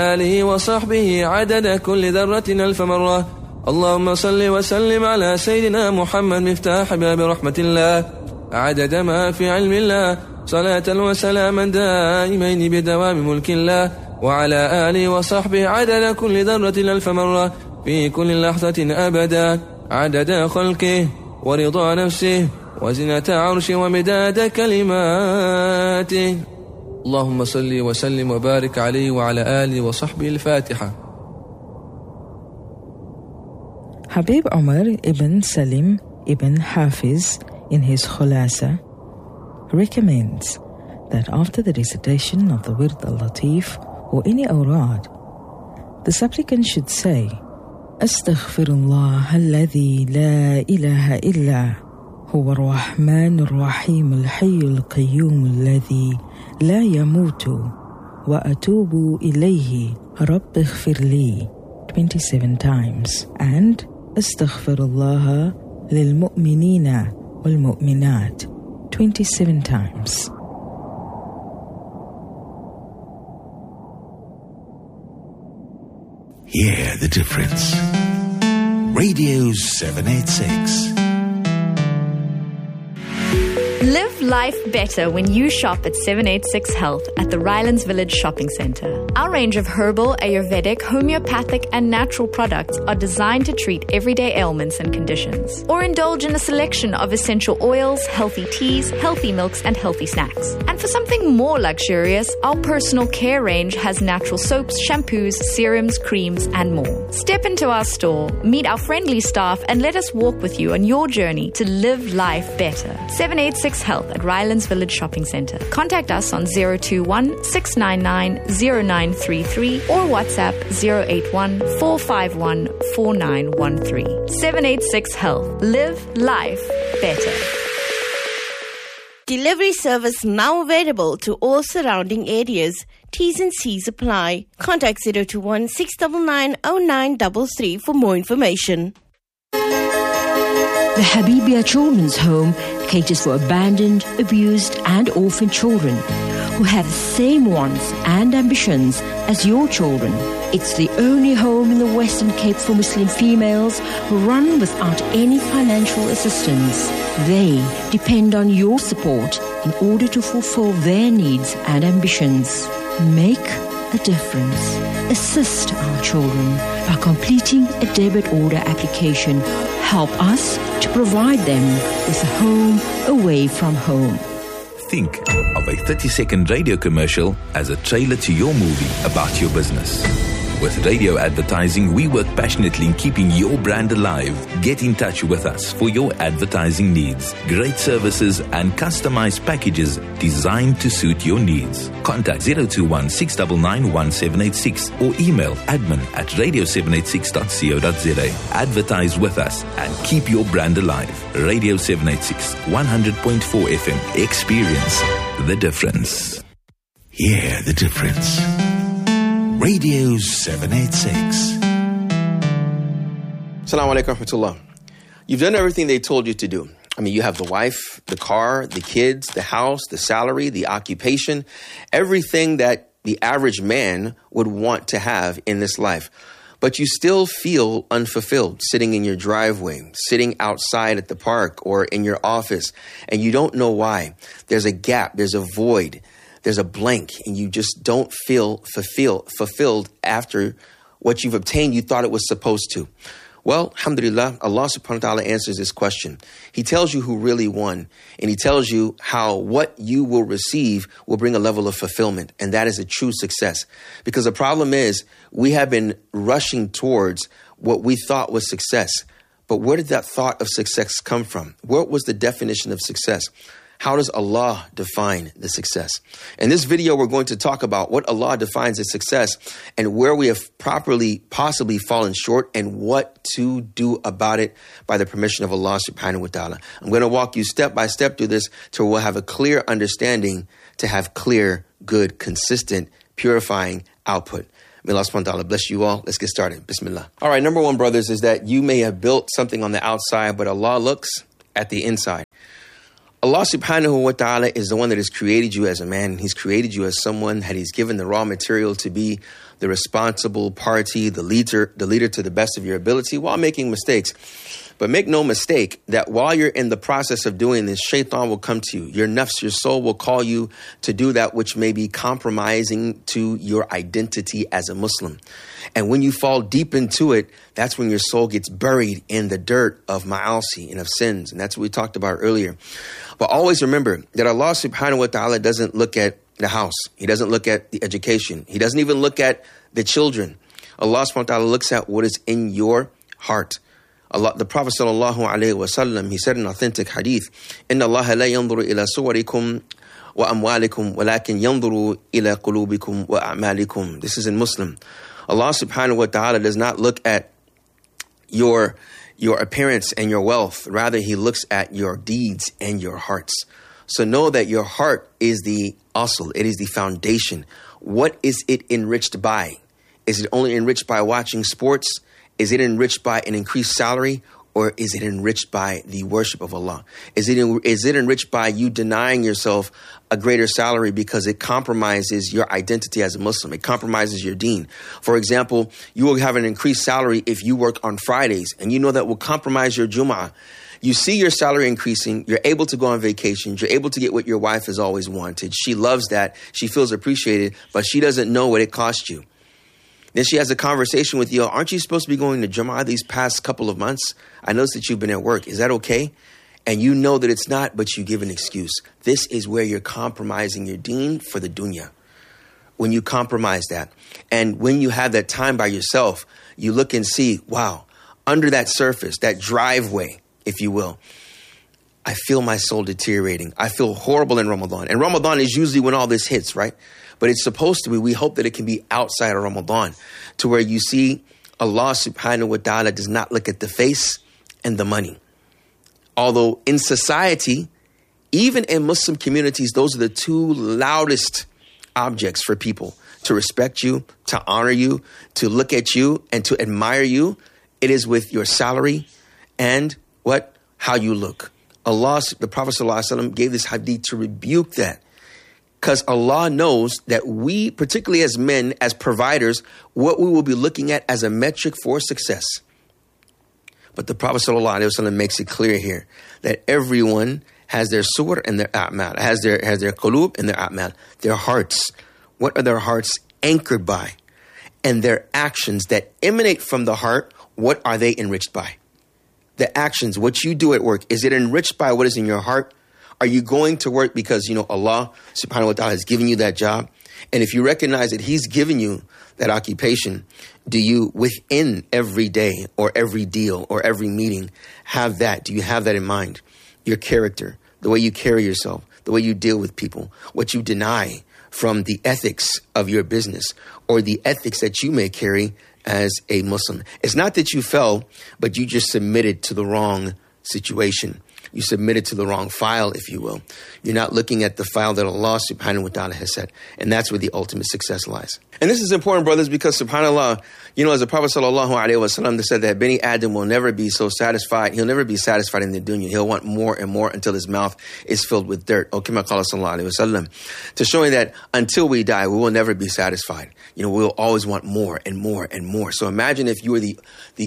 آله وصحبه عدد كل ذرة ألف مرة. اللهم صل وسلم على سيدنا محمد مفتاح باب رحمة الله عدد ما في علم الله، صلاة وسلاما دائمين بدوام ملك الله، وعلى آله وصحبه عدد كل ذرة ألف مرة في كل لحظة أبدا عدد خلقه ورضا نفسه وزنة عرشه ومداد كلماته. اللهم صل وسلم وبارك عليه وعلى آله وصحبه. الفاتحة. Habib Omar ibn Salim ibn Hafiz in his Khulasa recommends that after the recitation of the Wird al-Latif or any awrad, the supplicant should say, Astaghfirullah alladhi la ilaha illa huwa ar-Rahman ar-Rahim al-Hayy al-Qayyum alladhi la yamutu wa atubu ilayhi rabbi ighfir li 27 times, and Astaghfirullah lil mu'minina wal mu'minat 27 times. Hear the difference. Radio 786. Live life better when you shop at 786 Health at the Rylands Village Shopping Centre. Our range of herbal, Ayurvedic, homeopathic and natural products are designed to treat everyday ailments and conditions, or indulge in a selection of essential oils, healthy teas, healthy milks and healthy snacks. And for something more luxurious, our personal care range has natural soaps, shampoos, serums, creams and more. Step into our store, meet our friendly staff and let us walk with you on your journey to live life better. 786 Health at Rylands Village Shopping Centre. Contact us on 021 699 0933 or WhatsApp 081 451 4913. 786 Health. Live life better. Delivery service now available to all surrounding areas. T's and C's apply. Contact 021 699 0933 for more information. The Habibia Children's Home caters for abandoned, abused and orphaned children who have the same wants and ambitions as your children. It's the only home in the Western Cape for Muslim females who run without any financial assistance. They depend on your support in order to fulfill their needs and ambitions. Make a difference. Assist our children by completing a debit order application. Help us to provide them with a home away from home. Think of a 30-second radio commercial as a trailer to your movie about your business. With radio advertising, we work passionately in keeping your brand alive. Get in touch with us for your advertising needs. Great services and customized packages designed to suit your needs. Contact 021 699 1786 or email admin@radio786.co.za. Advertise with us and keep your brand alive. Radio 786, 100.4 FM. Experience the difference. Hear the difference. Radio 786. Assalamu alaikum rahmatullah. You've done everything they told you to do. I mean, you have the wife, the car, the kids, the house, the salary, the occupation, everything that the average man would want to have in this life. But you still feel unfulfilled sitting in your driveway, sitting outside at the park or in your office, and you don't know why. There's a gap, there's a void. There's a blank and you just don't feel fulfilled after what you've obtained you thought it was supposed to. Well, alhamdulillah, Allah subhanahu wa ta'ala answers this question. He tells you who really won, and he tells you how what you will receive will bring a level of fulfillment, and that is a true success. Because the problem is we have been rushing towards what we thought was success. But where did that thought of success come from? What was the definition of success? How does Allah define the success? In this video, we're going to talk about what Allah defines as success and where we have possibly fallen short and what to do about it by the permission of Allah subhanahu wa ta'ala. I'm going to walk you step by step through this till we'll have a clear understanding to have clear, good, consistent, purifying output. May Allah subhanahu wa ta'ala bless you all. Let's get started. Bismillah. All right, number one, brothers, is that you may have built something on the outside, but Allah looks at the inside. Allah subhanahu wa ta'ala is the one that has created you as a man. He's created you as someone that he's given the raw material to be the responsible party, the leader to the best of your ability while making mistakes. But make no mistake that while you're in the process of doing this, shaitan will come to you. Your nafs, your soul will call you to do that which may be compromising to your identity as a Muslim. And when you fall deep into it, that's when your soul gets buried in the dirt of ma'asi and of sins. And that's what we talked about earlier. But always remember that Allah subhanahu wa ta'ala doesn't look at the house. He doesn't look at the education. He doesn't even look at the children. Allah subhanahu wa ta'ala looks at what is in your heart. Allah, the Prophet sallallahu alaihi wasallam, he said in authentic hadith, "Inna Allah la yanzuru ila suwarikum wa amwalikum, walakin yanzuru ila qulubikum wa a'malikum." This is in Muslim. Allah subhanahu wa ta'ala does not look at your appearance and your wealth. Rather, he looks at your deeds and your hearts. So know that your heart is the asl. It is the foundation. What is it enriched by? Is it only enriched by watching sports? Is it enriched by an increased salary? Or is it enriched by the worship of Allah? Is it enriched by you denying yourself a greater salary because it compromises your identity as a Muslim? It compromises your deen. For example, you will have an increased salary if you work on Fridays, and you know that will compromise your Jum'ah. You see your salary increasing, you're able to go on vacations, you're able to get what your wife has always wanted. She loves that, she feels appreciated, but she doesn't know what it cost you. Then she has a conversation with you. Aren't you supposed to be going to Jum'ah these past couple of months? I noticed that you've been at work. Is that okay? And you know that it's not, but you give an excuse. This is where you're compromising your deen for the dunya. When you compromise that. And when you have that time by yourself, you look and see, wow, under that surface, that driveway, if you will, I feel my soul deteriorating. I feel horrible in Ramadan. And Ramadan is usually when all this hits, right? But it's supposed to be, we hope that it can be outside of Ramadan, to where you see Allah subhanahu wa ta'ala does not look at the face and the money. Although in society, even in Muslim communities, those are the two loudest objects for people to respect you, to honor you, to look at you, and to admire you. It is with your salary and what? How you look. Allah, the Prophet ﷺ gave this hadith to rebuke that. Because Allah knows that we, particularly as men, as providers, what we will be looking at as a metric for success. But the Prophet ﷺ makes it clear here that everyone has their suwar and their a'mal, has their qulub and their a'mal, their hearts. What are their hearts anchored by? And their actions that emanate from the heart, what are they enriched by? The actions, what you do at work, is it enriched by what is in your heart? Are you going to work because, Allah subhanahu wa ta'ala has given you that job? And if you recognize that he's given you that occupation, do you, within every day or every deal or every meeting, have that? Do you have that in mind? Your character, the way you carry yourself, the way you deal with people, what you deny from the ethics of your business or the ethics that you may carry as a Muslim. It's not that you fell, but you just submitted to the wrong situation. You submitted to the wrong file, if you will. You're not looking at the file that Allah subhanahu wa ta'ala has set. And that's where the ultimate success lies. And this is important, brothers, because subhanAllah, as the Prophet sallallahu alaihi wasallam said that Bani Adam will never be so satisfied. He'll never be satisfied in the dunya. He'll want more and more until his mouth is filled with dirt. Kama qala sallallahu alaihi wasallam. To showing that until we die, we will never be satisfied. We'll always want more and more and more. So imagine if you were the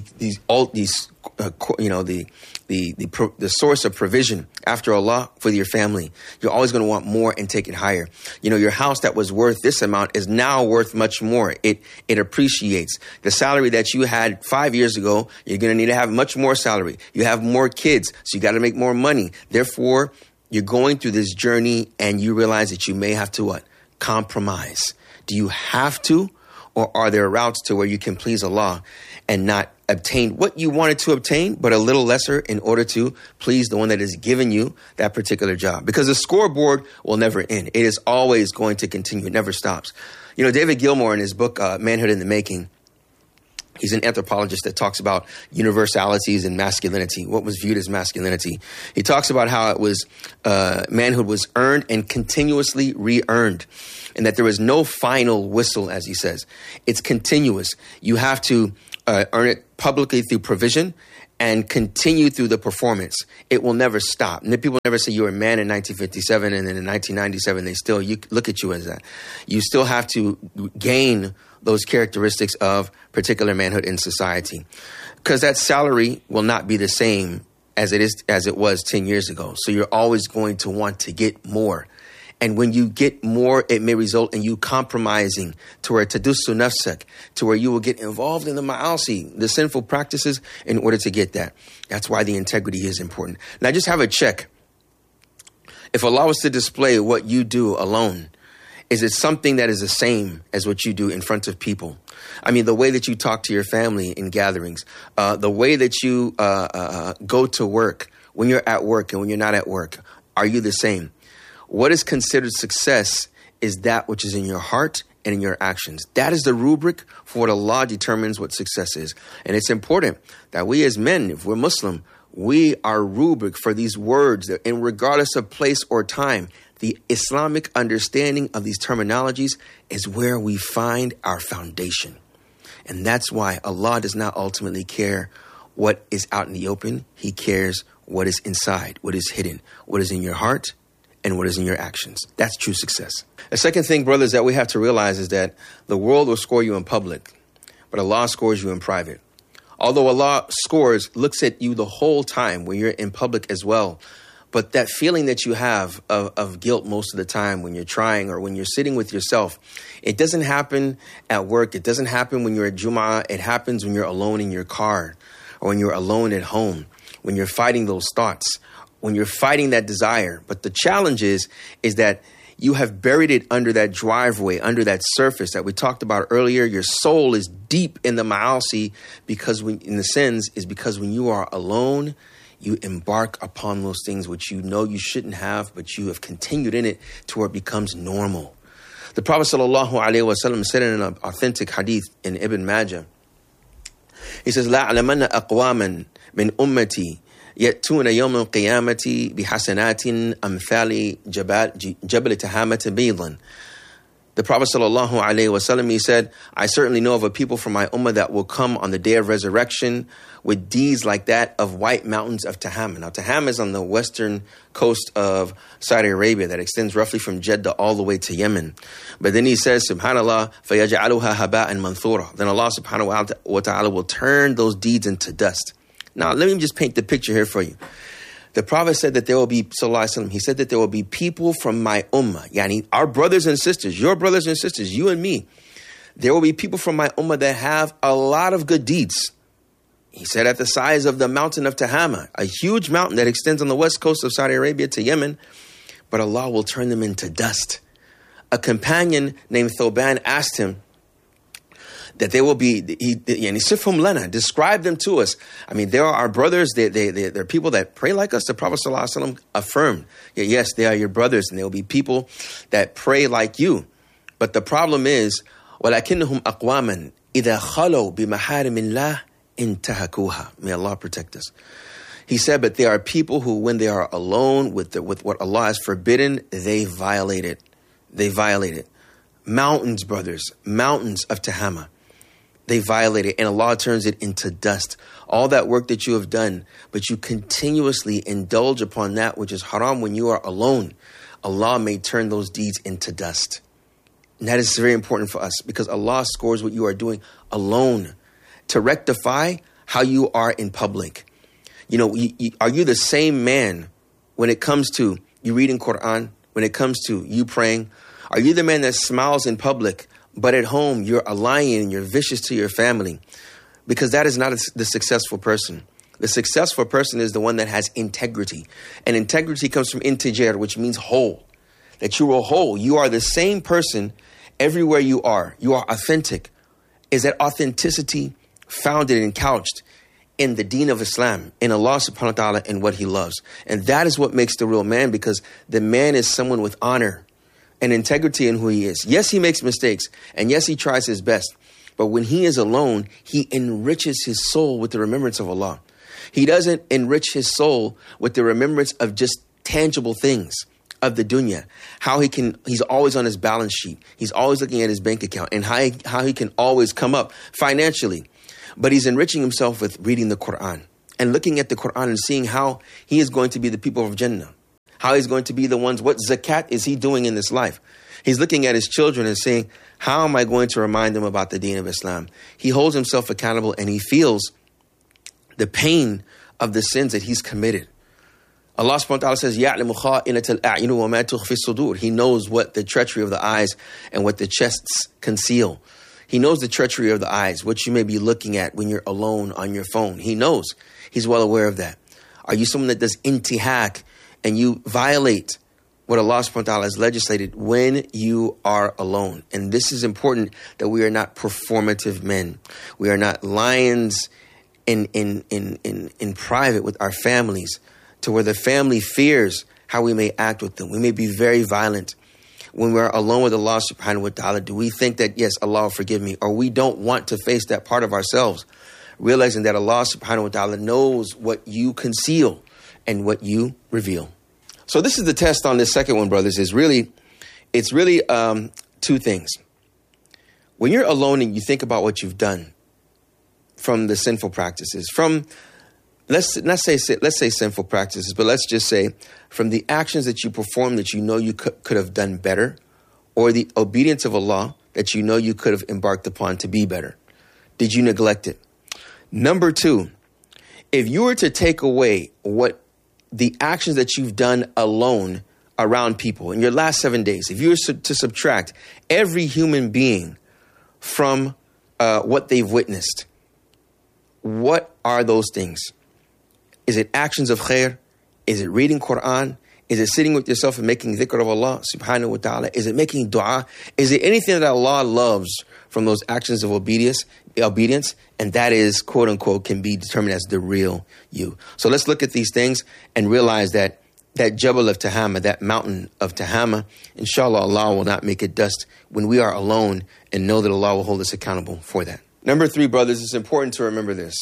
source of provision after Allah for your family. You're always going to want more and take it higher. Your house that was worth this amount is now worth much more. It appreciates. The salary that you had 5 years ago, you're going to need to have much more salary. You have more kids, so you got to make more money. Therefore, you're going through this journey and you realize that you may have to what? Compromise. Do you have to? Or are there routes to where you can please Allah and not obtain what you wanted to obtain, but a little lesser in order to please the one that has given you that particular job? Because the scoreboard will never end. It is always going to continue. It never stops. David Gilmour in his book, Manhood in the Making, he's an anthropologist that talks about universalities and masculinity, what was viewed as masculinity. He talks about how it was, manhood was earned and continuously re-earned, and that there was no final whistle, as he says. It's continuous. You have to earn it publicly through provision and continue through the performance. It will never stop. And people never say you were a man in 1957 and then in 1997 they still look at you as that. You still have to gain those characteristics of particular manhood in society. Because that salary will not be the same as it was 10 years ago. So you're always going to want to get more. And when you get more, it may result in you compromising to where tadussu nafsak, to where you will get involved in the ma'asi, the sinful practices, in order to get that. That's why the integrity is important. Now just have a check. If Allah was to display what you do alone, is it something that is the same as what you do in front of people? I mean, the way that you talk to your family in gatherings, the way that you go to work, when you're at work and when you're not at work, are you the same? What is considered success is that which is in your heart and in your actions. That is the rubric for what Allah determines what success is. And it's important that we as men, if we're Muslim, we are rubric for these words, that in regardless of place or time, the Islamic understanding of these terminologies is where we find our foundation. And that's why Allah does not ultimately care what is out in the open. He cares what is inside, what is hidden, what is in your heart, and what is in your actions. That's true success. The second thing, brothers, that we have to realize is that the world will score you in public, but Allah scores you in private. Although Allah looks at you the whole time when you're in public as well. But that feeling that you have of guilt most of the time when you're trying or when you're sitting with yourself, it doesn't happen at work. It doesn't happen when you're at Jum'ah. It happens when you're alone in your car or when you're alone at home, when you're fighting those thoughts, when you're fighting that desire. But the challenge is that you have buried it under that driveway, under that surface that we talked about earlier. Your soul is deep in the ma'asi in the sins is because when you are alone, you embark upon those things which you know you shouldn't have, but you have continued in it to where it becomes normal. The Prophet ﷺ said in an authentic hadith in Ibn Majah, he says, "La alamanna aqwaman min ummati يأتون يوم القيامة بحسنات أمثال جبل تهامة بيضا." The Prophet ﷺ, he said, I certainly know of a people from my ummah that will come on the day of resurrection with deeds like that of white mountains of Tahama. Now, Tahama is on the western coast of Saudi Arabia that extends roughly from Jeddah all the way to Yemen. But then he says, Subhanallah, فَيَجْعَلُهَا هَبَاءً مَنْثُورًا. Then Allah subhanahu wa ta'ala will turn those deeds into dust. Now, let me just paint the picture here for you. The Prophet said that there will be, sallallahu alaihi wasallam, he said that there will be people from my ummah, yani our brothers and sisters, your brothers and sisters, you and me. There will be people from my ummah that have a lot of good deeds. He said at the size of the mountain of Tahama, a huge mountain that extends on the west coast of Saudi Arabia to Yemen, but Allah will turn them into dust. A companion named Thoban asked him, that they will be, Sifhum Lana, describe them to us. I mean, there are our brothers, they're people that pray like us. The Prophet ﷺ affirmed, yes, they are your brothers, and there will be people that pray like you. But the problem is, وَلَكِنَّهُمْ أَقْوَامًا إِذَا خَلَوْا بِمَحَارِمِ اللَّهِ انْتَهَكُوهَا. May Allah protect us. He said, but there are people who, when they are alone with what Allah has forbidden, they violate it. They violate it. Mountains, brothers, mountains of Tahama. They violate it, and Allah turns it into dust. All that work that you have done, but you continuously indulge upon that which is haram when you are alone, Allah may turn those deeds into dust. And that is very important for us because Allah scores what you are doing alone to rectify how you are in public. You know, are you the same man when it comes to you reading Quran, when it comes to you praying? Are you the man that smiles in public, but at home, you're a lion and you're vicious to your family? Because that is not the successful person. The successful person is the one that has integrity. And integrity comes from integer, which means whole. That you are whole. You are the same person everywhere you are. You are authentic. Is that authenticity founded and couched in the deen of Islam, in Allah subhanahu wa ta'ala, and what he loves? And that is what makes the real man, because the man is someone with honor and integrity in who he is. Yes, he makes mistakes, and yes, he tries his best. But when he is alone, he enriches his soul with the remembrance of Allah. He doesn't enrich his soul with the remembrance of just tangible things of the dunya. He's always on his balance sheet. He's always looking at his bank account and how he can always come up financially. But he's enriching himself with reading the Quran and looking at the Quran and seeing how he is going to be the people of Jannah. How he's going to be the ones, what zakat is he doing in this life? He's looking at his children and saying, How am I going to remind them about the deen of Islam? He holds himself accountable and he feels the pain of the sins that he's committed. Allah subhanahu wa ta'ala says, يَعْلَمُ خَائِنَةَ الْأَعْيُنِ وَمَا تُخْفِي الصُّدُورِ. He knows what the treachery of the eyes and what the chests conceal. He knows the treachery of the eyes, what you may be looking at when you're alone on your phone. He knows. He's well aware of that. Are you someone that does intihak and you violate what Allah subhanahu wa ta'ala has legislated when you are alone? And this is important, that we are not performative men. We are not lions in private with our families, to where the family fears how we may act with them. We may be very violent. When we're alone with Allah subhanahu wa ta'ala, do we think that, yes, Allah will forgive me? Or we don't want to face that part of ourselves, realizing that Allah subhanahu wa ta'ala knows what you conceal and what you reveal. So this is the test on this second one, brothers, it's really two things. When you're alone and you think about what you've done from the sinful practices, from let's say sinful practices, but let's just say from the actions that you perform that you know you could have done better, or the obedience of Allah that you know you could have embarked upon to be better. Did you neglect it? Number two, if you were to take away what the actions that you've done alone around people in your last 7 days, if you were to subtract every human being from what they've witnessed, what are those things? Is it actions of khair? Is it reading Quran? Is it sitting with yourself and making dhikr of Allah subhanahu wa ta'ala? Is it making dua? Is it anything that Allah loves from those actions of obedience? And that is, quote unquote, can be determined as the real you. So let's look at these things and realize that Jabal of Tahama, that mountain of Tahama, inshallah, Allah will not make it dust when we are alone, and know that Allah will hold us accountable for that. Number three, brothers, it's important to remember this.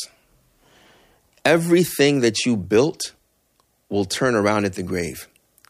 Everything that you built will turn around at the grave.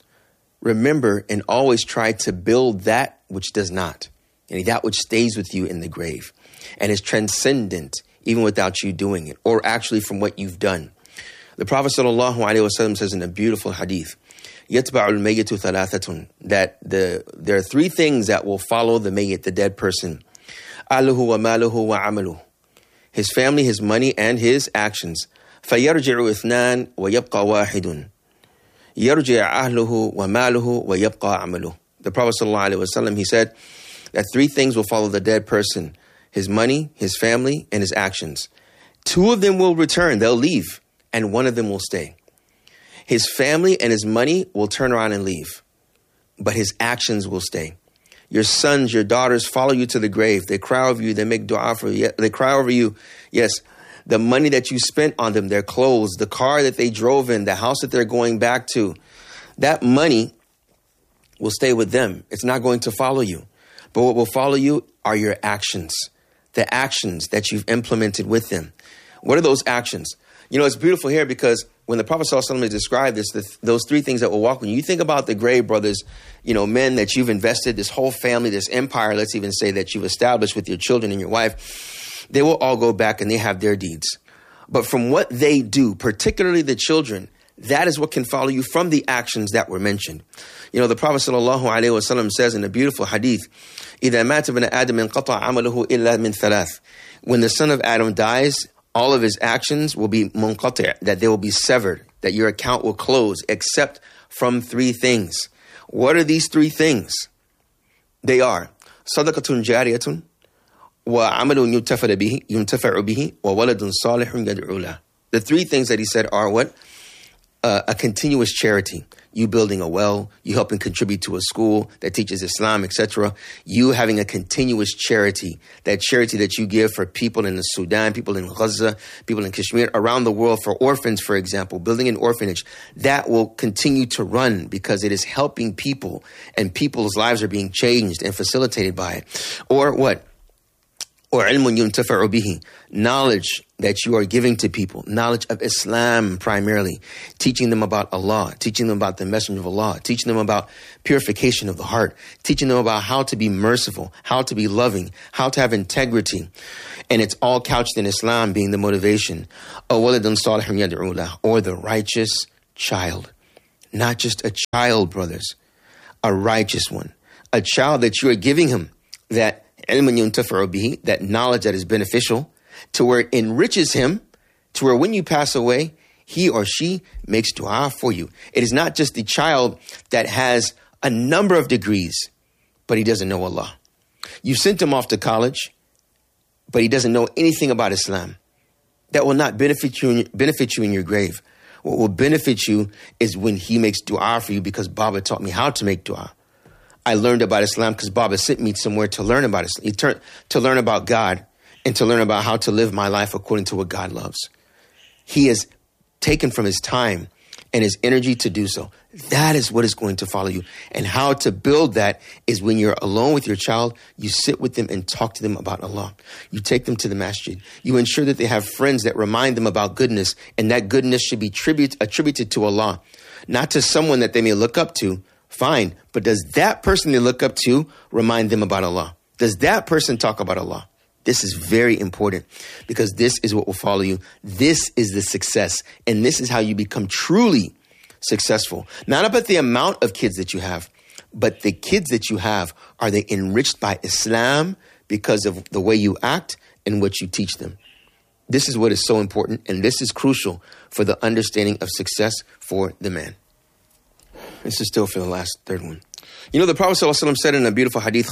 Remember and always try to build that which does not, and that which stays with you in the grave and is transcendent even without you doing it, or actually from what you've done. The Prophet ﷺ says in a beautiful hadith, يَتْبَعُ الْمَيِّتُ ثَلَاثَةٌ, that there are three things that will follow the mayyit, the dead person. أَهْلُهُ وَمَالُهُ وَعَمَلُهُ, his family, his money, and his actions. فَيَرْجِعُ اثْنَانِ وَيَبْقَى وَاحِدٌ يَرْجِعُ أَهْلُهُ وَمَالُهُ وَيَبْقَى عَمَلُهُ. The Prophet ﷺ, he said that three things will follow the dead person: his money, his family, and his actions. Two of them will return, they'll leave, and one of them will stay. His family and his money will turn around and leave, but his actions will stay. Your sons, your daughters follow you to the grave. They cry over you, they make dua for you, they cry over you. Yes, the money that you spent on them, their clothes, the car that they drove in, the house that they're going back to, that money will stay with them. It's not going to follow you. But what will follow you are your actions, the actions that you've implemented with them. What are those actions? You know, it's beautiful here because when the Prophet ﷺ described this, those three things that will walk with you, you think about the grave, brothers, you know, men that you've invested, this whole family, this empire, let's even say, that you've established with your children and your wife. They will all go back and they have their deeds. But from what they do, particularly the children, that is what can follow you from the actions that were mentioned. You know, the Prophet ﷺ says in a beautiful hadith, إِذَا مَاتَ بْنَ آدَمٍ قَطَعَ عَمَلُهُ إِلَّا مِنْ ثَلَاثٍ. When the son of Adam dies, all of his actions will be munqati', that they will be severed, that your account will close, except from three things. What are these three things? They are صَدَقَةٌ جَارِيَةٌ وَعَمَلٌ يُنْتَفَعُ بِهِ وَوَلَدٌ صَالِحٌ يَدْعُو لَهُ. The three things that he said are what? A continuous charity. You building a well, you helping contribute to a school that teaches Islam, etc. You having a continuous charity, that charity that you give for people in the Sudan, people in Gaza, people in Kashmir, around the world, for orphans, for example, building an orphanage. That will continue to run because it is helping people and people's lives are being changed and facilitated by it. Or what? Or ilmun yuntafa'u bihi, knowledge that you are giving to people, knowledge of Islam primarily, teaching them about Allah, teaching them about the Messenger of Allah, teaching them about purification of the heart, teaching them about how to be merciful, how to be loving, how to have integrity. And it's all couched in Islam being the motivation. Or the righteous child. Not just a child, brothers, a righteous one. A child that you are giving him, that ilman yuntafa'u bihi, that knowledge that is beneficial, to where it enriches him, to where when you pass away, he or she makes dua for you. It is not just the child that has a number of degrees, but he doesn't know Allah. You sent him off to college, but he doesn't know anything about Islam. That will not benefit you in your grave. What will benefit you is when he makes dua for you, because Baba taught me how to make dua. I learned about Islam because Baba sent me somewhere to learn about Islam, to learn about God, and to learn about how to live my life according to what God loves. He has taken from his time and his energy to do so. That is what is going to follow you. And how to build that is when you're alone with your child, you sit with them and talk to them about Allah. You take them to the masjid. You ensure that they have friends that remind them about goodness, and that goodness should be attributed to Allah, not to someone that they may look up to. Fine, but does that person they look up to remind them about Allah? Does that person talk about Allah? This is very important, because this is what will follow you. This is the success. And this is how you become truly successful. Not about the amount of kids that you have, but the kids that you have, are they enriched by Islam because of the way you act and what you teach them? This is what is so important. And this is crucial for the understanding of success for the man. This is still for the last third one. You know, the Prophet ﷺ said in a beautiful hadith,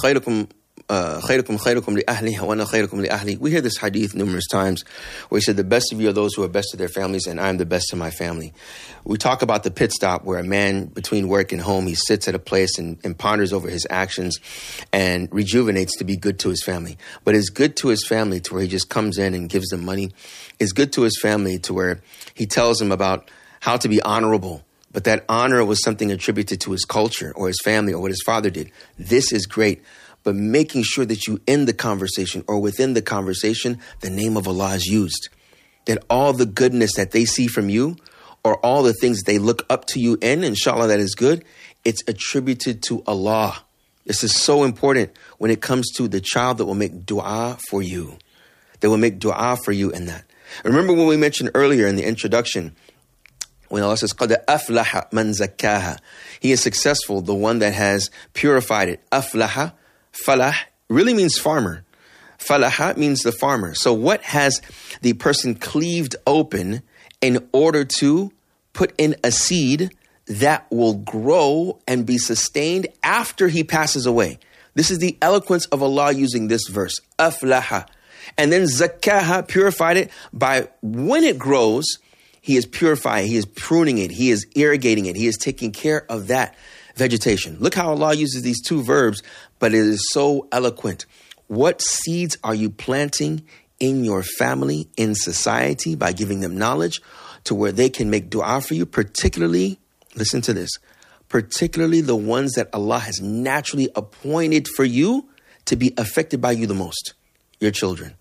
خيركم لأهله وأنا خيركم لأهلي. We hear this hadith numerous times where he said, the best of you are those who are best to their families, and I'm the best to my family. We talk about the pit stop where a man between work and home, he sits at a place and ponders over his actions and rejuvenates to be good to his family. But it's good to his family to where he just comes in and gives them money. It's good to his family to where he tells them about how to be honorable, but that honor was something attributed to his culture or his family or what his father did. This is great. But making sure that you end the conversation, or within the conversation, the name of Allah is used. That all the goodness that they see from you, or all the things they look up to you in, inshallah, that is good, it's attributed to Allah. This is so important when it comes to the child that will make dua for you. They will make dua for you in that. Remember when we mentioned earlier in the introduction, when Allah says, قَدْ أَفْلَحَ مَنْ زَكَّاهَا. He is successful, the one that has purified it. أَفْلَحَ, falah really means farmer. Falaha means the farmer. So what has the person cleaved open in order to put in a seed that will grow and be sustained after he passes away? This is the eloquence of Allah using this verse. Aflaha. And then zakkaha, purified it by when it grows, he is purifying, he is pruning it, he is irrigating it, he is taking care of that vegetation. Look how Allah uses these two verbs, but it is so eloquent. What seeds are you planting in your family, in society, by giving them knowledge to where they can make dua for you, particularly, listen to this, particularly the ones that Allah has naturally appointed for you to be affected by you the most, your children.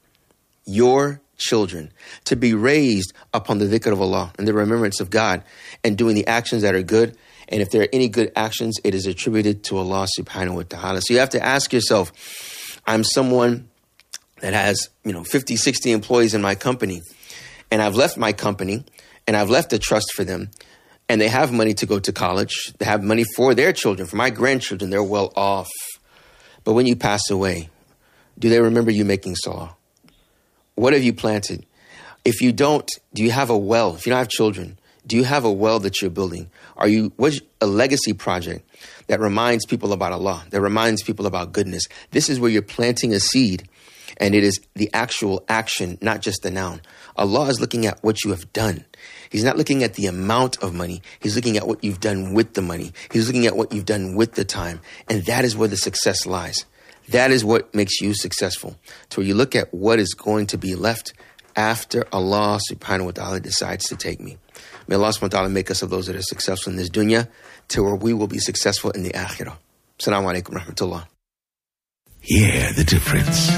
Your children, to be raised upon the dhikr of Allah and the remembrance of God and doing the actions that are good. And if there are any good actions, it is attributed to Allah subhanahu wa ta'ala. So you have to ask yourself, I'm someone that has, 50, 60 employees in my company, and I've left my company and I've left a trust for them, and they have money to go to college. They have money for their children, for my grandchildren. They're well off. But when you pass away, do they remember you making salah? What have you planted? If you don't, do you have a well? If you don't have children, do you have a well that you're building? What's a legacy project that reminds people about Allah, that reminds people about goodness? This is where you're planting a seed, and it is the actual action, not just the noun. Allah is looking at what you have done. He's not looking at the amount of money. He's looking at what you've done with the money. He's looking at what you've done with the time. And that is where the success lies. That is what makes you successful. So you look at what is going to be left after Allah subhanahu wa ta'ala decides to take me. May Allah subhanahu wa ta'ala make us of those that are successful in this dunya to where we will be successful in the akhirah. Assalamu alaikum rahmatullah. Hear the difference.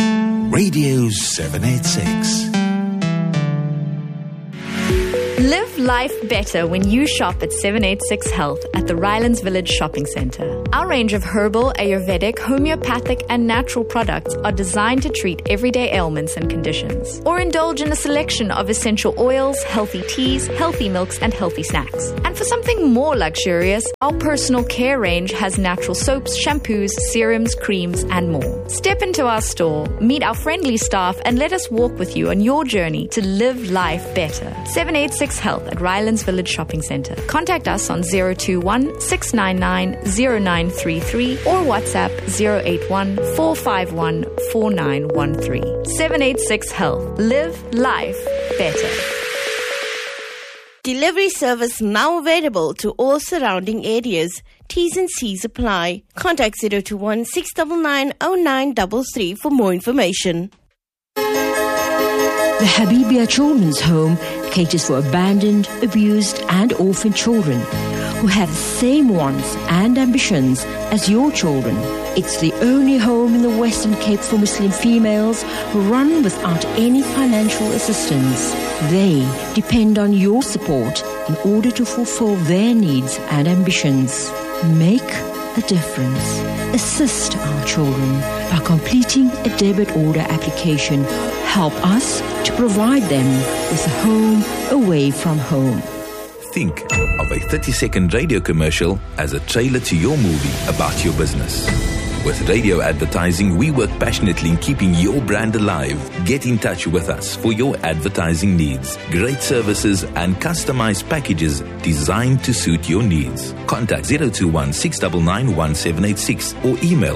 Radio 786. Live life better when you shop at 786 Health at the Rylands Village Shopping Centre. Our range of herbal, Ayurvedic, homeopathic and natural products are designed to treat everyday ailments and conditions. Or indulge in a selection of essential oils, healthy teas, healthy milks and healthy snacks. And for something more luxurious, our personal care range has natural soaps, shampoos, serums, creams and more. Step into our store, meet our friendly staff and let us walk with you on your journey to live life better. 786 Health at Rylands Village Shopping Centre. Contact us on 021 699 0933 or WhatsApp 081 451 4913. 786 Health. Live life better. Delivery service now available to all surrounding areas. T's and C's apply. Contact 021 699 0933 for more information. The Habibia Children's Home caters for abandoned, abused and orphaned children who have the same wants and ambitions as your children. It's the only home in the Western Cape for Muslim females run without any financial assistance. They depend on your support in order to fulfill their needs and ambitions. Make a difference. Assist our children by completing a debit order application. Help us to provide them with a home away from home. Think of a 30-second radio commercial as a trailer to your movie about your business. With radio advertising, we work passionately in keeping your brand alive. Get in touch with us for your advertising needs. Great services and customized packages designed to suit your needs. Contact 021 699 1786 or email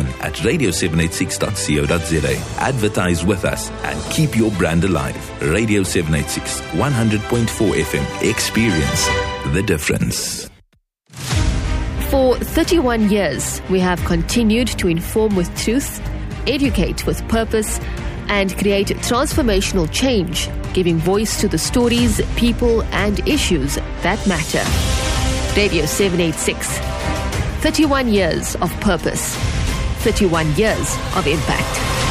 admin@radio786.co.za. Advertise with us and keep your brand alive. Radio 786, 100.4 FM. Experience the difference. For 31 years, we have continued to inform with truth, educate with purpose, and create transformational change, giving voice to the stories, people, and issues that matter. Radio 786. 31 years of purpose. 31 years of impact.